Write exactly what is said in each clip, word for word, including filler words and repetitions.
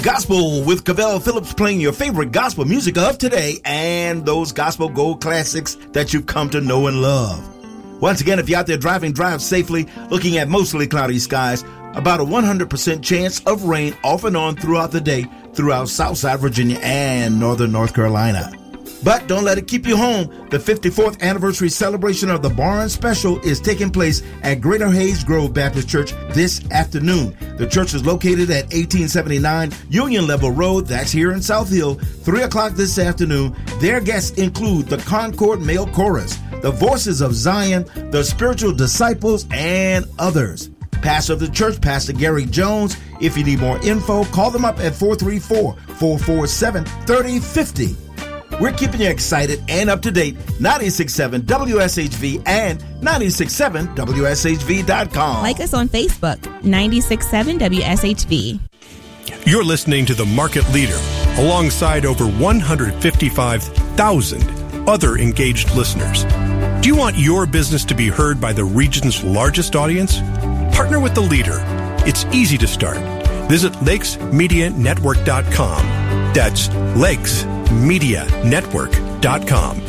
Gospel with Cavell Phillips, playing your favorite gospel music of today and those gospel gold classics that you've come to know and love. Once again, if you're out there driving, drive safely, looking at mostly cloudy skies, about a one hundred percent chance of rain off and on throughout the day throughout Southside Virginia and northern North Carolina. But don't let it keep you home. The fifty-fourth anniversary celebration of the Barnes Special is taking place at Greater Hayes Grove Baptist Church this afternoon. The church is located at eighteen seventy-nine Union Level Road. That's here in South Hill. three o'clock this afternoon. Their guests include the Concord Male Chorus, the Voices of Zion, the Spiritual Disciples, and others. Pastor of the church, Pastor Gary Jones. If you need more info, call them up at four three four, four four seven, three oh five oh. We're keeping you excited and up to date. ninety-six point seven W S H V and ninety-six point seven W S H V dot com. Like us on Facebook, ninety-six point seven W S H V. You're listening to The Market Leader, alongside over one hundred fifty-five thousand other engaged listeners. Do you want your business to be heard by the region's largest audience? Partner with the leader. It's easy to start. Visit lakes media network dot com. That's lakes media network dot com.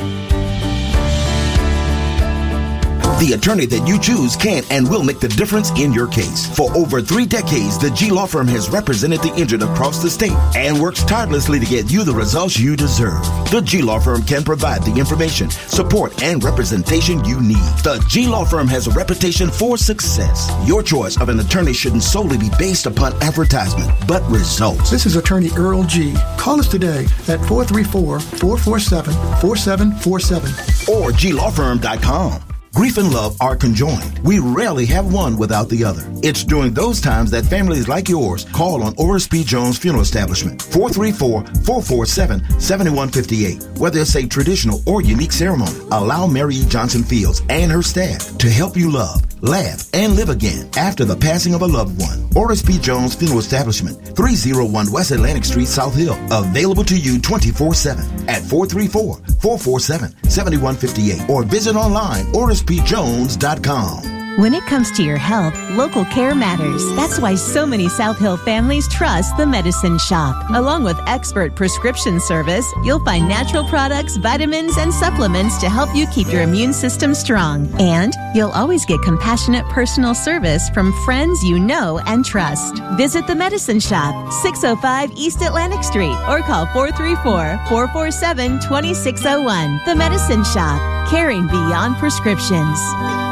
The attorney that you choose can and will make the difference in your case. For over three decades, the G Law Firm has represented the injured across the state and works tirelessly to get you the results you deserve. The G Law Firm can provide the information, support, and representation you need. The G Law Firm has a reputation for success. Your choice of an attorney shouldn't solely be based upon advertisement, but results. This is Attorney Earl G. Call us today at four three four, four four seven, four seven four seven or G law firm dot com. Grief and love are conjoined. We rarely have one without the other. It's during those times that families like yours call on Oris P. Jones Funeral Establishment, four three four, four four seven, seven one five eight. Whether it's a traditional or unique ceremony, allow Mary E. Johnson Fields and her staff to help you love, laugh, and live again after the passing of a loved one. Oris P. Jones Funeral Establishment, three oh one West Atlantic Street, South Hill. Available to you twenty-four seven at four three four, four four seven, seven one five eight or visit online oris p jones dot com. When it comes to your health, local care matters. That's why so many South Hill families trust the Medicine Shop. Along with expert prescription service, you'll find natural products, vitamins, and supplements to help you keep your immune system strong. And you'll always get compassionate personal service from friends you know and trust. Visit the Medicine Shop, six oh five East Atlantic Street, or call four three four, four four seven, two six oh one. The Medicine Shop, caring beyond prescriptions.